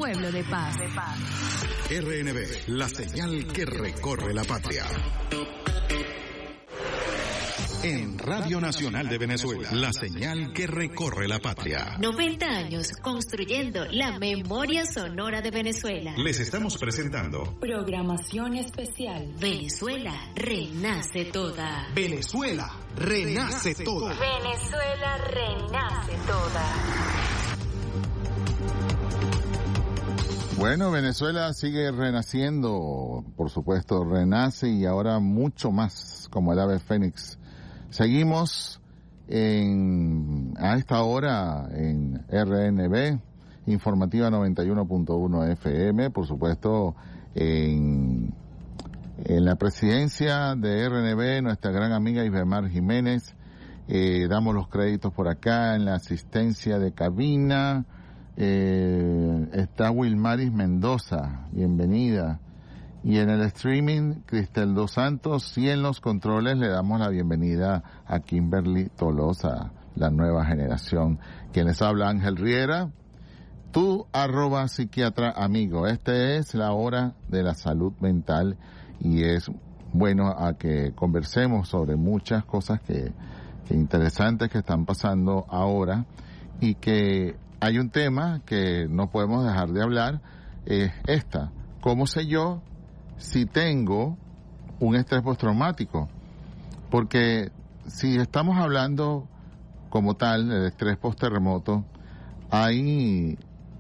pueblo de paz. RNB, la señal que recorre la patria. En Radio Nacional de Venezuela, la señal que recorre la patria. 90 años construyendo la memoria sonora de Venezuela. Les estamos presentando programación especial. Venezuela renace toda. Venezuela renace toda. Venezuela renace toda. Bueno, Venezuela sigue renaciendo, por supuesto, renace y ahora mucho más, como el ave fénix. Seguimos a esta hora en RNB, informativa 91.1 FM, por supuesto, en la presidencia de RNB, nuestra gran amiga Ibemar Jiménez, damos los créditos por acá, en la asistencia de cabina, está Wilmaris Mendoza, bienvenida. Y en el streaming, Cristel Dos Santos, y en los controles le damos la bienvenida a Kimberly Tolosa, la nueva generación. Quien les habla, Ángel Riera, tu @psiquiatra amigo. Esta es la hora de la salud mental y es bueno a que conversemos sobre muchas cosas que interesantes que están pasando ahora y que hay un tema que no podemos dejar de hablar, es ¿cómo sé yo si tengo un estrés postraumático? Porque si estamos hablando como tal del estrés postterremoto, hay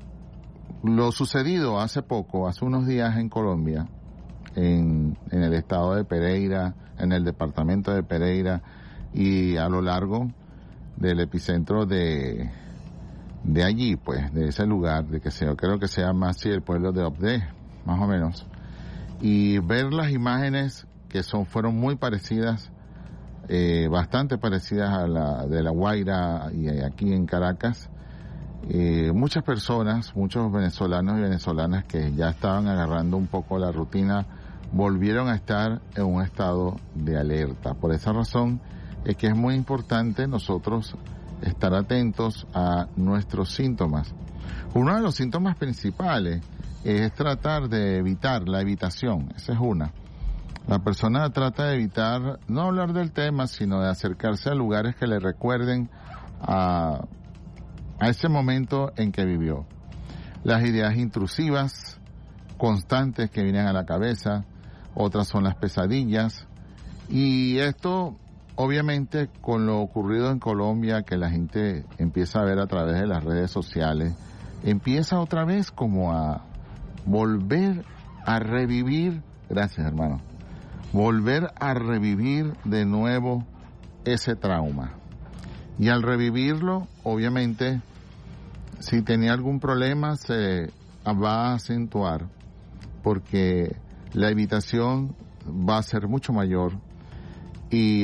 lo sucedido hace unos días en Colombia, en el estado de Pereira, en el departamento de Pereira y a lo largo del epicentro de allí, pues, de ese lugar, creo que se llama así el pueblo de Obdé, más o menos. Y ver las imágenes que fueron muy parecidas, bastante parecidas a la de La Guaira y aquí en Caracas, muchas personas, muchos venezolanos y venezolanas que ya estaban agarrando un poco la rutina, volvieron a estar en un estado de alerta. Por esa razón es que es muy importante nosotros estar atentos a nuestros síntomas. Uno de los síntomas principales es tratar de evitar la evitación. Esa es una. La persona trata de evitar no hablar del tema, sino de acercarse a lugares que le recuerden a ese momento en que vivió. Las ideas intrusivas, constantes que vienen a la cabeza, otras son las pesadillas. Y esto, obviamente, con lo ocurrido en Colombia, que la gente empieza a ver a través de las redes sociales, empieza otra vez como a volver a revivir, gracias hermano, volver a revivir de nuevo ese trauma. Y al revivirlo, obviamente, si tenía algún problema, se va a acentuar, porque la evitación va a ser mucho mayor y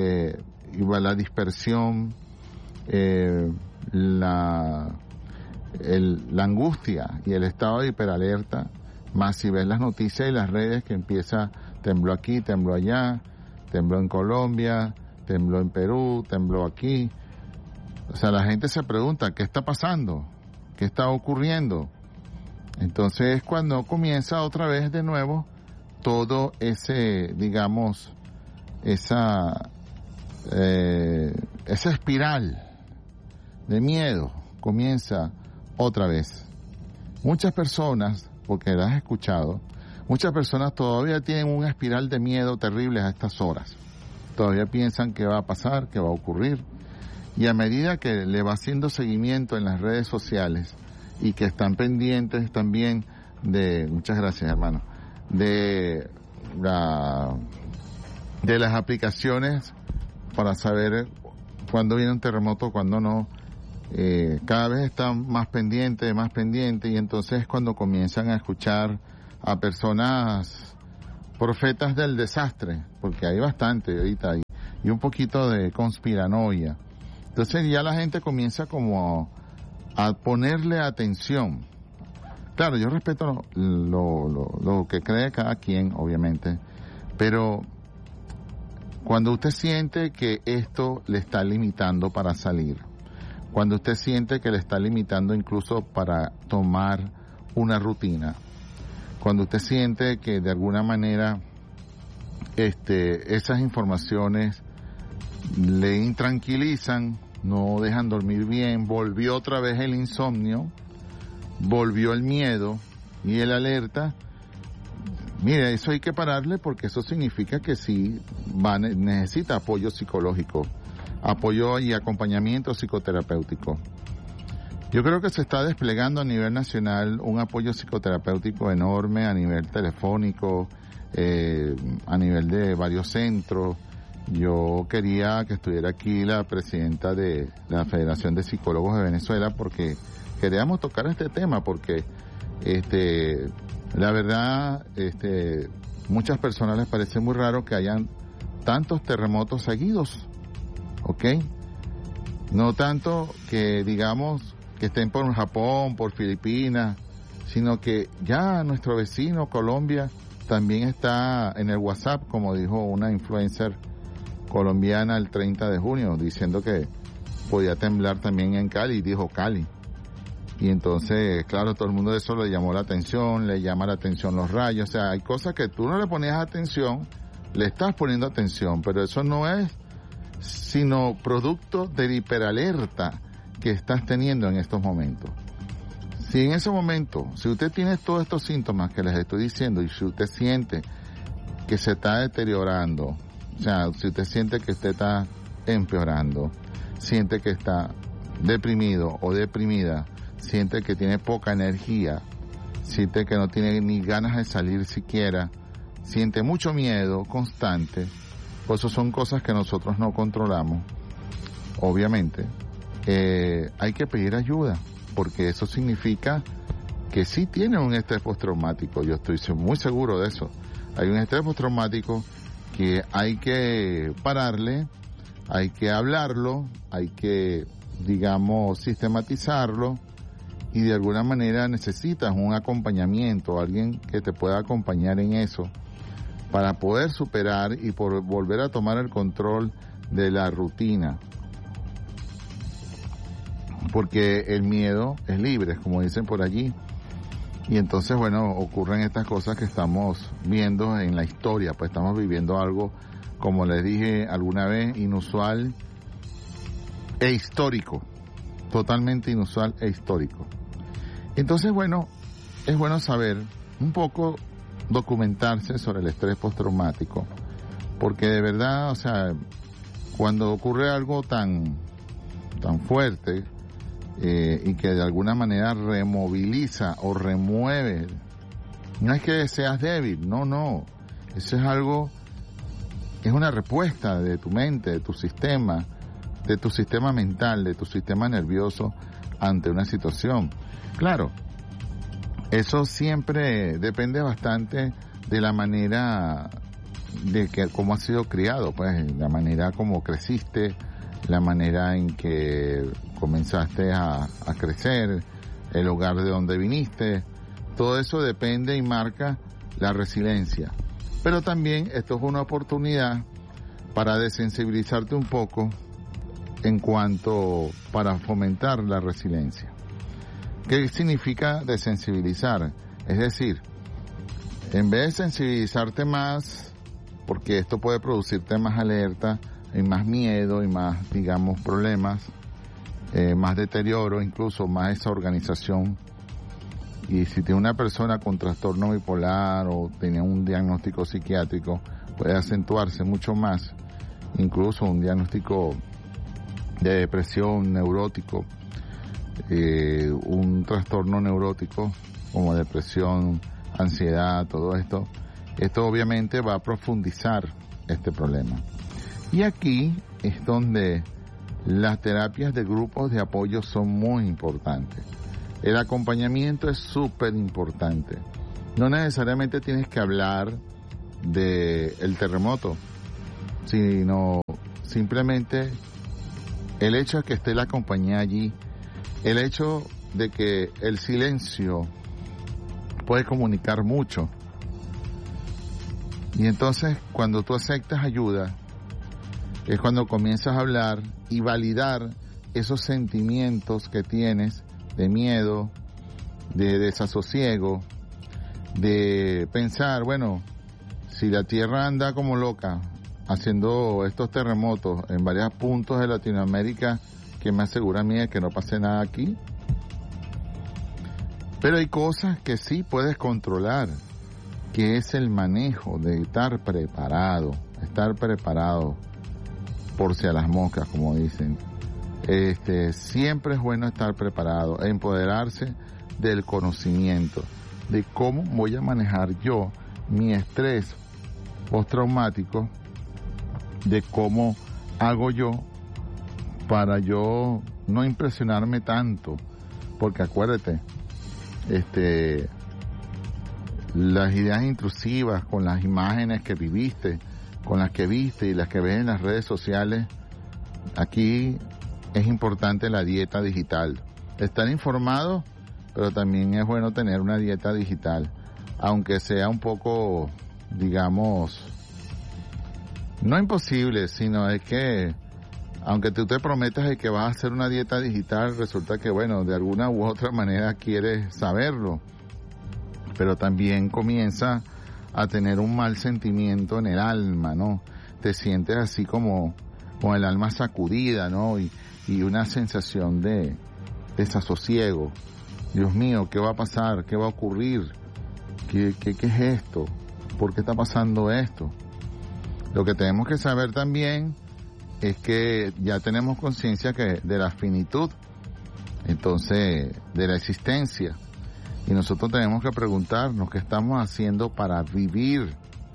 la dispersión, la angustia y el estado de hiperalerta, más si ves las noticias y las redes que empieza, tembló aquí, tembló allá, tembló en Colombia, tembló en Perú, tembló aquí. O sea, la gente se pregunta, ¿qué está pasando? ¿Qué está ocurriendo? Entonces es cuando comienza otra vez de nuevo todo ese, digamos, esa espiral de miedo comienza otra vez. Muchas personas, porque las has escuchado, muchas personas todavía tienen una espiral de miedo terrible a estas horas. Todavía piensan que va a pasar, que va a ocurrir. Y a medida que le va haciendo seguimiento en las redes sociales y que están pendientes también de, muchas gracias hermano, de las aplicaciones para saber cuándo viene un terremoto, cuándo no, cada vez están más pendientes, y entonces es cuando comienzan a escuchar a personas profetas del desastre, porque hay bastante ahorita y un poquito de conspiranoia. Entonces ya la gente comienza como a ponerle atención. Claro, yo respeto lo que cree cada quien, obviamente, pero cuando usted siente que esto le está limitando para salir, cuando usted siente que le está limitando incluso para tomar una rutina. Cuando usted siente que de alguna manera esas informaciones le intranquilizan, no dejan dormir bien, volvió otra vez el insomnio, volvió el miedo y el alerta. Mire, eso hay que pararle porque eso significa que sí necesita apoyo psicológico, apoyo y acompañamiento psicoterapéutico. Yo creo que se está desplegando a nivel nacional un apoyo psicoterapéutico enorme a nivel telefónico, a nivel de varios centros. Yo quería que estuviera aquí la presidenta de la Federación de Psicólogos de Venezuela porque queríamos tocar este tema porque la verdad muchas personas les parece muy raro que hayan tantos terremotos seguidos, ¿ok? No tanto que digamos que estén por Japón, por Filipinas, sino que ya nuestro vecino Colombia también está en el WhatsApp, como dijo una influencer colombiana el 30 de junio, diciendo que podía temblar también en Cali, dijo Cali. Y entonces, claro, todo el mundo de eso le llamó la atención, le llama la atención los rayos, o sea, hay cosas que tú no le ponías atención, le estás poniendo atención, pero eso no es sino producto de la hiperalerta que estás teniendo en estos momentos. Si en ese momento, si usted tiene todos estos síntomas que les estoy diciendo y si usted siente que se está deteriorando, o sea, si usted siente que usted está empeorando, siente que está deprimido o deprimida, siente que tiene poca energía, siente que no tiene ni ganas de salir siquiera, siente mucho miedo constante, pues eso son cosas que nosotros no controlamos, obviamente. Hay que pedir ayuda, porque eso significa que sí tiene un estrés postraumático, yo estoy muy seguro de eso. Hay un estrés postraumático que hay que pararle, hay que hablarlo, hay que, digamos, sistematizarlo y de alguna manera necesitas un acompañamiento, alguien que te pueda acompañar en eso para poder superar y por volver a tomar el control de la rutina. Porque el miedo es libre, como dicen por allí. Y entonces, bueno, ocurren estas cosas que estamos viendo en la historia, pues estamos viviendo algo, como les dije alguna vez, inusual e histórico, totalmente inusual e histórico. Entonces, bueno, es bueno saber un poco, documentarse sobre el estrés postraumático, porque de verdad, o sea, cuando ocurre algo tan fuerte, y que de alguna manera removiliza o remueve, no es que seas débil, no, eso es algo, es una respuesta de tu mente, de tu sistema mental, de tu sistema nervioso ante una situación. Claro, eso siempre depende bastante de la manera de que cómo has sido criado, pues la manera como creciste, la manera en que comenzaste a crecer, el hogar de donde viniste, todo eso depende y marca la resiliencia. Pero también esto es una oportunidad para desensibilizarte un poco en cuanto para fomentar la resiliencia. ¿Qué significa desensibilizar? Es decir, en vez de sensibilizarte más, porque esto puede producirte más alerta, y más miedo y más, digamos, problemas, más deterioro, incluso más desorganización. Y si tiene una persona con trastorno bipolar o tiene un diagnóstico psiquiátrico, puede acentuarse mucho más, incluso un diagnóstico de depresión neurótico, un trastorno neurótico como depresión, ansiedad, todo esto. Esto obviamente va a profundizar este problema. Y aquí es donde las terapias de grupos de apoyo son muy importantes. El acompañamiento es súper importante. No necesariamente tienes que hablar del terremoto, sino simplemente el hecho de que esté la compañía allí, el hecho de que el silencio puede comunicar mucho. Y entonces, cuando tú aceptas ayuda, es cuando comienzas a hablar y validar esos sentimientos que tienes de miedo, de desasosiego, de pensar, bueno, si la Tierra anda como loca haciendo estos terremotos en varios puntos de Latinoamérica, ¿qué me asegura a mí de que no pase nada aquí? Pero hay cosas que sí puedes controlar, que es el manejo de estar preparado por si a las moscas, como dicen. Siempre es bueno estar preparado, empoderarse del conocimiento, de cómo voy a manejar yo mi estrés postraumático, de cómo hago yo para yo no impresionarme tanto, porque acuérdate, las ideas intrusivas con las imágenes que viviste, con las que viste y las que ves en las redes sociales, aquí es importante la dieta digital. Estar informado, pero también es bueno tener una dieta digital, aunque sea un poco, digamos, no imposible, sino es que aunque tú te prometas de que vas a hacer una dieta digital, resulta que, bueno, de alguna u otra manera quieres saberlo, pero también comienza a tener un mal sentimiento en el alma, ¿no? Te sientes así como con el alma sacudida, ¿no? Y una sensación de desasosiego. Dios mío, ¿qué va a pasar? ¿Qué va a ocurrir? ¿Qué es esto? ¿Por qué está pasando esto? Lo que tenemos que saber también es que ya tenemos conciencia que de la finitud, entonces, de la existencia. Y nosotros tenemos que preguntarnos qué estamos haciendo para vivir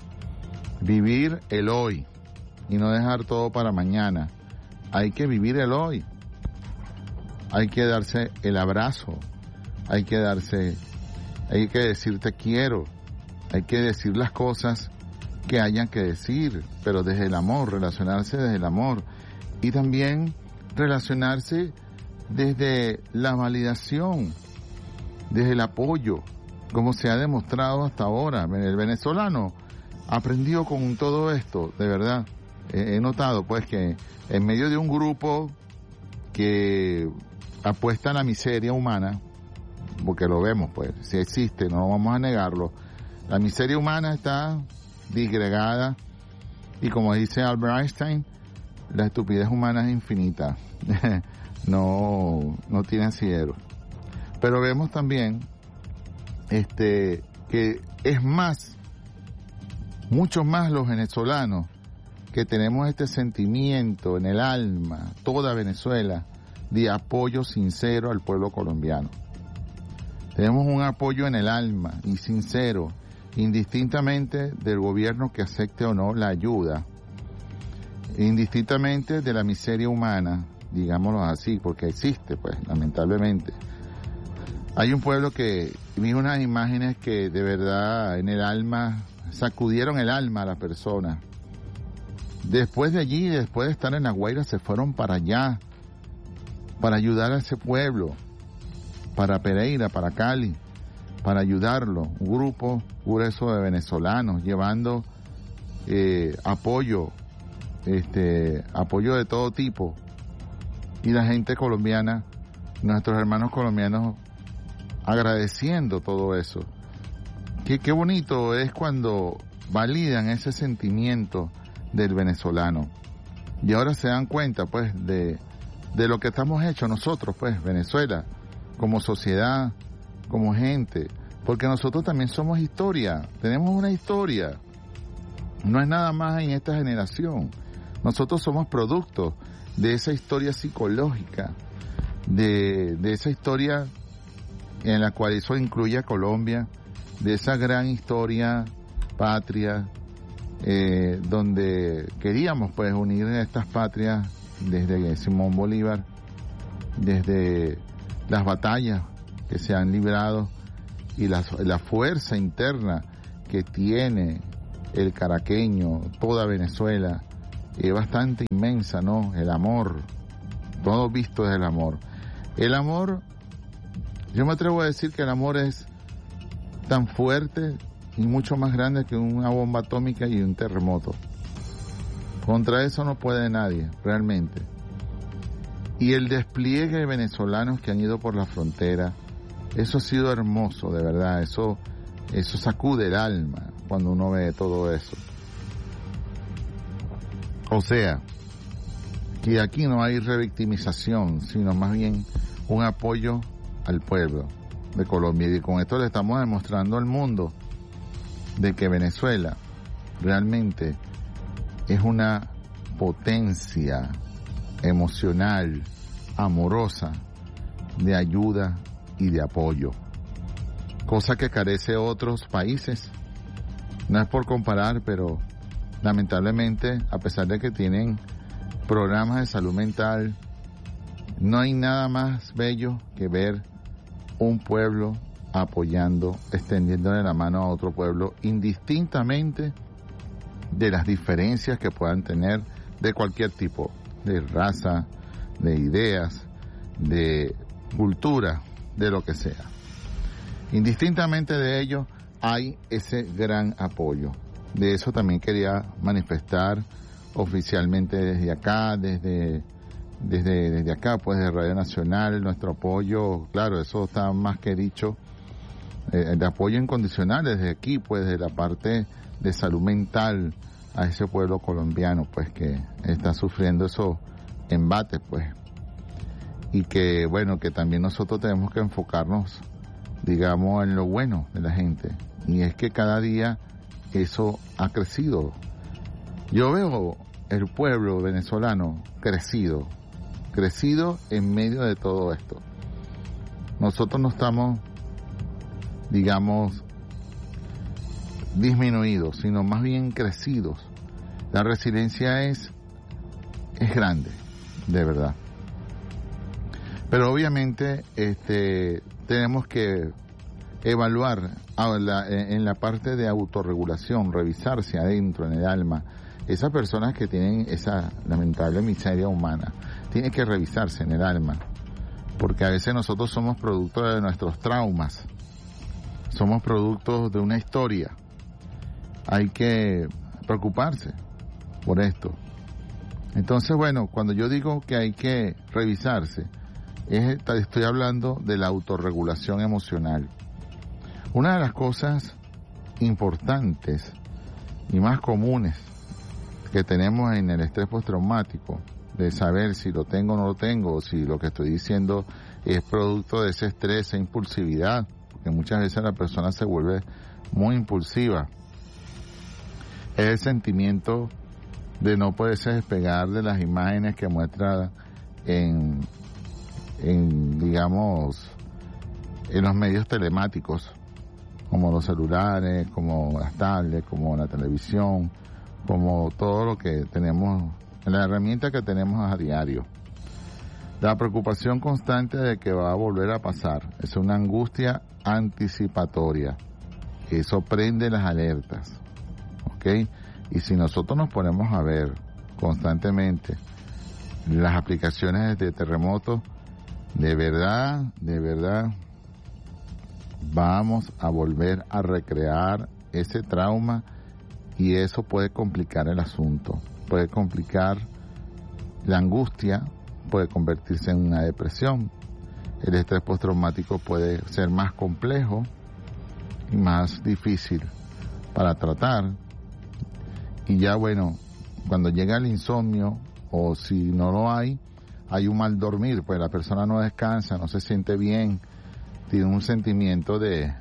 el hoy y no dejar todo para mañana. Hay que vivir el hoy. Hay que darse el abrazo. Hay que decir te quiero. Hay que decir las cosas que hayan que decir, pero desde el amor, relacionarse desde el amor. Y también relacionarse desde la validación, desde el apoyo, como se ha demostrado hasta ahora. El venezolano aprendió con todo esto, de verdad. He notado pues que en medio de un grupo que apuesta a la miseria humana, porque lo vemos pues, si existe, no vamos a negarlo, la miseria humana está disgregada y como dice Albert Einstein, la estupidez humana es infinita, no tiene asidero. Pero vemos también que es más, muchos más los venezolanos que tenemos este sentimiento en el alma, toda Venezuela, de apoyo sincero al pueblo colombiano. Tenemos un apoyo en el alma y sincero, indistintamente del gobierno que acepte o no la ayuda, indistintamente de la miseria humana, digámoslo así, porque existe, pues, lamentablemente. Hay un pueblo que vi unas imágenes que de verdad en el alma, sacudieron el alma a la persona. Después de allí, después de estar en La Guaira, se fueron para allá, para ayudar a ese pueblo, para Pereira, para Cali, para ayudarlo. Un grupo grueso de venezolanos llevando apoyo de todo tipo. Y la gente colombiana, nuestros hermanos colombianos, agradeciendo todo eso. Qué bonito es cuando validan ese sentimiento del venezolano. Y ahora se dan cuenta, pues, de lo que estamos hechos nosotros, pues, Venezuela, como sociedad, como gente, porque nosotros también somos historia, tenemos una historia. No es nada más en esta generación. Nosotros somos producto de esa historia psicológica, de esa historia en la cual eso incluye a Colombia, de esa gran historia patria, donde queríamos pues unir estas patrias desde Simón Bolívar, desde las batallas que se han librado y la fuerza interna que tiene el caraqueño, toda Venezuela, es bastante inmensa, ¿no? El amor, todo visto es el amor. El amor, yo me atrevo a decir que el amor es tan fuerte y mucho más grande que una bomba atómica y un terremoto. Contra eso no puede nadie, realmente. Y el despliegue de venezolanos que han ido por la frontera, Eso ha sido hermoso, de verdad. Eso sacude el alma cuando uno ve todo eso. O sea, que aquí no hay revictimización, sino más bien un apoyo al pueblo de Colombia. Y con esto le estamos demostrando al mundo de que Venezuela realmente es una potencia emocional, amorosa, de ayuda y de apoyo, cosa que carece otros países. No es por comparar, pero lamentablemente, a pesar de que tienen programas de salud mental, no hay nada más bello que ver un pueblo apoyando, extendiéndole la mano a otro pueblo, indistintamente de las diferencias que puedan tener de cualquier tipo, de raza, de ideas, de cultura, de lo que sea. Indistintamente de ello, hay ese gran apoyo. De eso también quería manifestar oficialmente desde acá, desde acá, pues de Radio Nacional, nuestro apoyo, claro, eso está más que dicho, de apoyo incondicional desde aquí, pues de la parte de salud mental a ese pueblo colombiano, pues que está sufriendo esos embates, pues, y que bueno, que también nosotros tenemos que enfocarnos, digamos, en lo bueno de la gente, y es que cada día eso ha crecido. Yo veo el pueblo venezolano crecido en medio de todo esto. Nosotros no estamos, digamos, disminuidos, sino más bien crecidos. La resiliencia es grande, de verdad. Pero obviamente tenemos que evaluar en la parte de autorregulación, revisarse adentro en el alma. Esas personas que tienen esa lamentable miseria humana, tienen que revisarse en el alma, porque a veces nosotros somos producto de nuestros traumas, somos productos de una historia. Hay que preocuparse por esto. Entonces, bueno, cuando yo digo que hay que revisarse, estoy hablando de la autorregulación emocional. Una de las cosas importantes y más comunes que tenemos en el estrés postraumático, de saber si lo tengo o no lo tengo, o si lo que estoy diciendo es producto de ese estrés, esa impulsividad, porque muchas veces la persona se vuelve muy impulsiva. Es el sentimiento de no poderse despegar de las imágenes que muestra digamos, en los medios telemáticos, como los celulares, como las tablets, como la televisión, como todo lo que tenemos, la herramienta que tenemos a diario. La preocupación constante de que va a volver a pasar es una angustia anticipatoria. Eso prende las alertas, ¿ok? Y si nosotros nos ponemos a ver constantemente las aplicaciones de terremotos, de verdad, vamos a volver a recrear ese trauma, y eso puede complicar el asunto, puede complicar la angustia, puede convertirse en una depresión. El estrés postraumático puede ser más complejo y más difícil para tratar. Y ya bueno, cuando llega el insomnio, o si no lo hay un mal dormir, pues la persona no descansa, no se siente bien, tiene un sentimiento de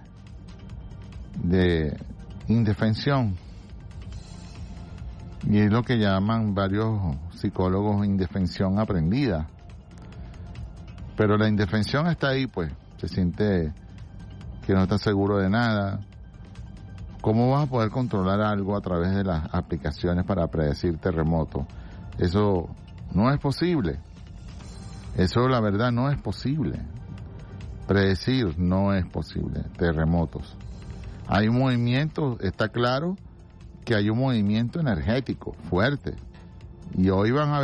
indefensión. Y es lo que llaman varios psicólogos indefensión aprendida. Pero la indefensión está ahí, pues, se siente que no está seguro de nada. ¿Cómo vas a poder controlar algo a través de las aplicaciones para predecir terremotos? Eso no es posible. Eso, la verdad, no es posible. Predecir no es posible terremotos. Hay un movimiento, está claro que hay un movimiento energético fuerte. Y hoy van a